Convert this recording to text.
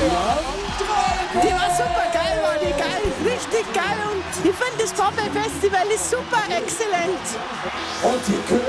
Die war super geil, war die geil, richtig geil. Und ich finde, das Popeye Festival ist super exzellent. Und die